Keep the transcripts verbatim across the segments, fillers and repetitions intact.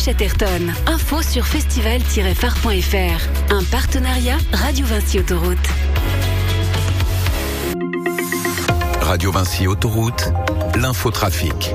Chatterton. Info sur festival tiret phare point f r. Un partenariat Radio Vinci Autoroute. Radio Vinci Autoroute, l'infotrafic.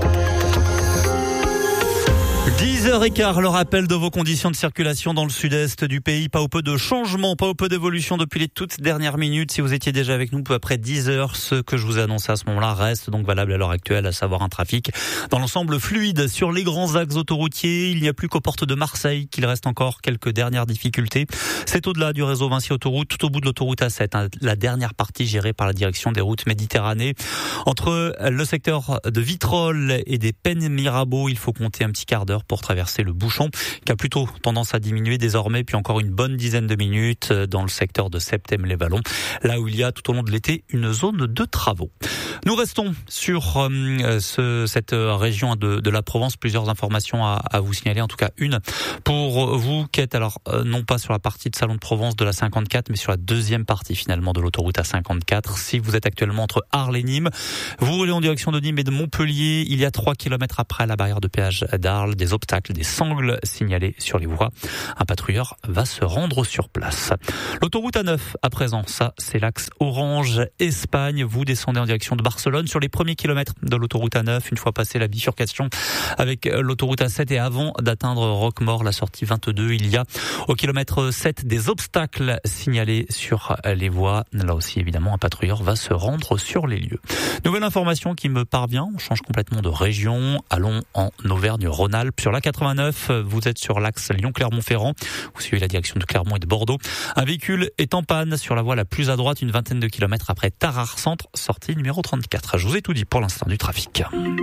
dix heures quinze, le rappel de vos conditions de circulation dans le sud-est du pays. Pas au peu de changements, pas au peu d'évolutions depuis les toutes dernières minutes. Si vous étiez déjà avec nous peu après dix heures, ce que je vous ai annoncé à ce moment-là reste donc valable à l'heure actuelle, à savoir un trafic dans l'ensemble fluide sur les grands axes autoroutiers. Il n'y a plus qu'aux portes de Marseille qu'il reste encore quelques dernières difficultés. C'est au-delà du réseau Vinci Autoroute, tout au bout de l'autoroute A sept, hein, la dernière partie gérée par la direction des routes Méditerranée. Entre le secteur de Vitrolles et des Pennes-Mirabeau, il faut compter un petit quart d'heure pour traverser le bouchon, qui a plutôt tendance à diminuer désormais, puis encore une bonne dizaine de minutes dans le secteur de Septème-les-Vallons, là où il y a tout au long de l'été une zone de travaux. Nous restons sur euh, ce, cette région de, de la Provence. Plusieurs informations à, à vous signaler, en tout cas une pour vous qui êtes alors euh, non pas sur la partie de Salon de Provence de la cinquante-quatre, mais sur la deuxième partie finalement de l'autoroute A cinquante-quatre. Si vous êtes actuellement entre Arles et Nîmes, vous roulez en direction de Nîmes et de Montpellier, il y a trois kilomètres après la barrière de péage d'Arles, des obstacles, des sangles signalés sur les voies. Un patrouilleur va se rendre sur place. L'autoroute A neuf, à présent, ça c'est l'axe Orange-Espagne. Vous descendez en direction de Barcelone sur les premiers kilomètres de l'autoroute A neuf, une fois passé la bifurcation avec l'autoroute A sept et avant d'atteindre Roquemaure, la sortie vingt-deux, il y a au kilomètre sept des obstacles signalés sur les voies. Là aussi, évidemment, un patrouilleur va se rendre sur les lieux. Nouvelle information qui me parvient, on change complètement de région. Allons en Auvergne-Rhône-Alpes. Sur l'A quatre-vingt-neuf, vous êtes sur l'axe Lyon-Clermont-Ferrand. Vous suivez la direction de Clermont et de Bordeaux. Un véhicule est en panne sur la voie la plus à droite, une vingtaine de kilomètres après Tarare Centre, sortie numéro trente-quatre. Je vous ai tout dit pour l'instant du trafic.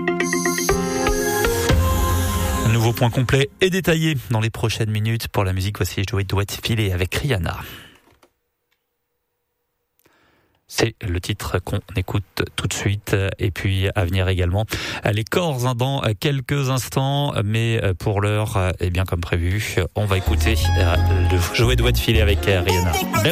Nouveau point complet et détaillé dans les prochaines minutes. Pour la musique, voici Joey Doit Filer avec Rihanna. C'est le titre qu'on écoute tout de suite. Et puis à venir également les corps hein, dans quelques instants. Mais pour l'heure, eh bien comme prévu, on va écouter le Joey Doit Filer avec Rihanna. Belle